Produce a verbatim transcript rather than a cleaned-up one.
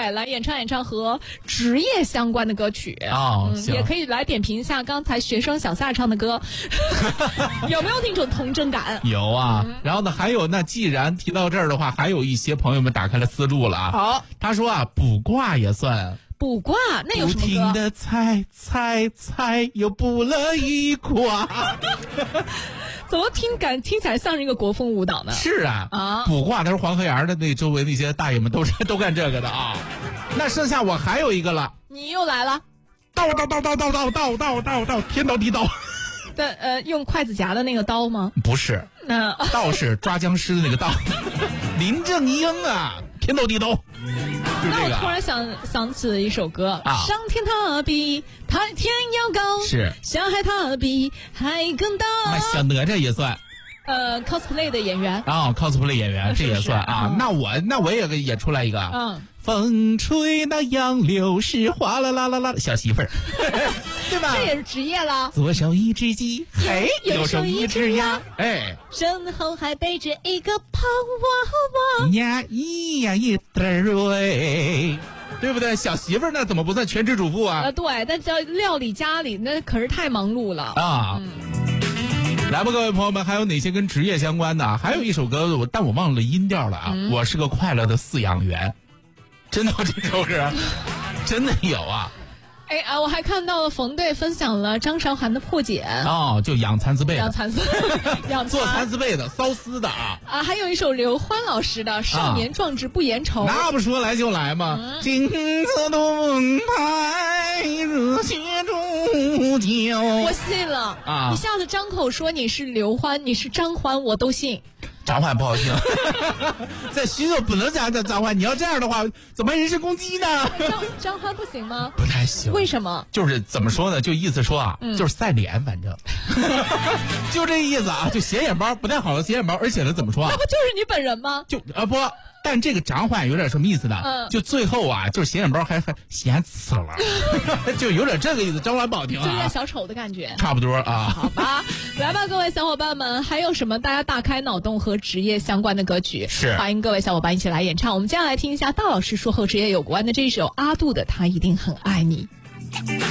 对，来演唱演唱和职业相关的歌曲哦、 嗯，也可以来点评一下刚才学生小撒唱的歌，有没有那种童真感？ 有啊、嗯。然后呢，还有那既然提到这儿的话，还有一些朋友们打开了思路了啊。 好， 他说啊，卜卦也算。 卜卦那有什么歌？ 不停的猜猜猜，又卜了一卦。 怎么听感听起来像是一个国风舞蹈呢？ 是啊， 啊， 卜卦他说黄河沿的那周围那些大爷们都是都干这个的啊。那剩下我还有一个了， 你又来了， 刀刀刀刀刀刀刀刀刀刀，天刀地刀。 的呃，用筷子夹的那个刀吗？ 不是， 那刀是抓僵尸的那个刀。林正英啊，天斗地斗。 那我突然想想起了一首歌啊， 上天它比太天要高， 是下海它比海更大。 那小哪吒也算。 呃 ，cosplay 的演员啊、哦、，cosplay 演员这也算啊。 嗯、 那我那我也也出来一个， 嗯， 风吹那杨柳枝，哗啦啦啦啦，小媳妇儿，对吧？ 这也是职业了。 左手一只鸡，嘿，右手一只鸭，哎， 身后还背着一个胖娃娃， 呀咿呀一嘚喂，对不对？小媳妇儿那怎么不算全职主妇啊？ 呃，对，但叫料理家里那可是太忙碌了啊。 嗯， 来吧，各位朋友们，还有哪些跟职业相关的啊？还有一首歌，我但我忘了音调了啊。嗯、我是个快乐的饲养员，真的这首歌真的有啊。 哎啊！我还看到了冯队分享了张韶涵的破茧哦，就养蚕丝被的， 养蚕丝，养做蚕丝被的，缫丝的啊啊！还有一首刘欢老师的《少年壮志不言愁》， 啊、那不说来就来吗？ 嗯、 金色盾牌，热血铸就。 我信了啊！ 你下次张口说你是刘欢，你是张欢，我都信。 张欢不好听，在徐州不能这样叫张欢。你要这样的话，怎么人身攻击呢？ 张张欢不行吗？ 不太行。 为什么？ 就是怎么说呢？就意思说啊，嗯、就是赛脸，反正就这意思啊。就显眼包不太好的显眼包，而且呢，怎么说啊？ 那不就是你本人吗？ 就啊不。但这个张欢有点什么意思呢？ 嗯， 就最后啊，就是显眼包还还显次了，就有点这个意思。张欢不好听啊， 就有点小丑的感觉， 差不多啊。 好吧，来吧，各位小伙伴们，还有什么大家大开脑洞和职业相关的歌曲？ 是， 欢迎各位小伙伴一起来演唱。我们接下来听一下大老师说和职业有关的这首阿杜的《他一定很爱你》。